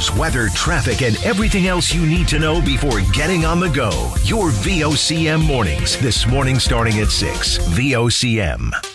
news, weather, traffic, and everything else you need to know before getting on the go. Your VOCM mornings. This morning starting at 6. VOCM.